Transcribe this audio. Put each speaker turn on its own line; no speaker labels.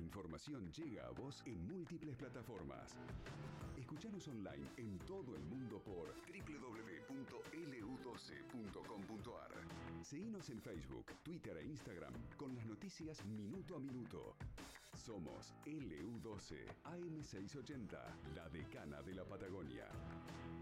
información llega a vos en múltiples plataformas. Escuchanos online en todo el mundo por www.lu12.com.ar. Seguinos en Facebook, Twitter e Instagram con las noticias minuto a minuto. Somos LU12, AM680, la decana de la Patagonia.